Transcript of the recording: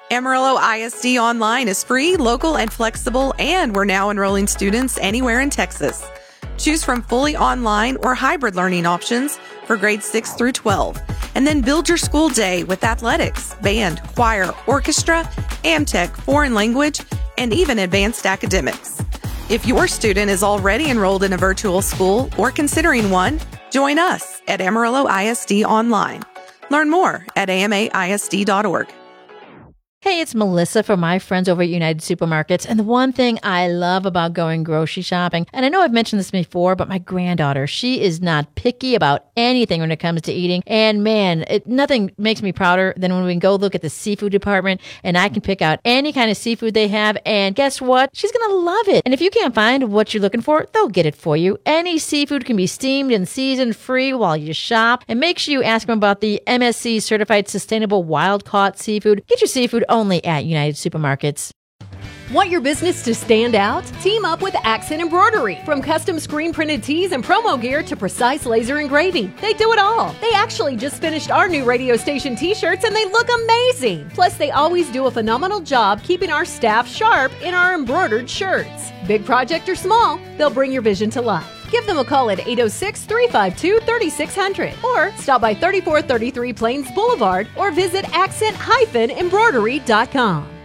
Amarillo ISD Online is free, local, and flexible, and we're now enrolling students anywhere in Texas. Choose from fully online or hybrid learning options for grades 6 through 12, and then build your school day with athletics, band, choir, orchestra, AmTech, foreign language, and even advanced academics. If your student is already enrolled in a virtual school or considering one, join us at Amarillo ISD Online. Learn more at amaisd.org. Hey, it's Melissa from my friends over at United Supermarkets. And the one thing I love about going grocery shopping, and I know I've mentioned this before, but my granddaughter, she is not picky about anything when it comes to eating. And man, nothing makes me prouder than when we can go look at the seafood department and I can pick out any kind of seafood they have. And guess what? She's going to love it. And if you can't find what you're looking for, they'll get it for you. Any seafood can be steamed and seasoned free while you shop. And make sure you ask them about the MSC certified sustainable wild-caught seafood. Get your seafood only at United Supermarkets. Want your business to stand out? Team up with Accent Embroidery. From custom screen printed tees and promo gear to precise laser engraving, they do it all. They actually just finished our new radio station t-shirts and they look amazing. Plus, they always do a phenomenal job keeping our staff sharp in our embroidered shirts. Big project or small, they'll bring your vision to life. Give them a call at 806-352-3600 or stop by 3433 Plains Boulevard or visit accent-embroidery.com.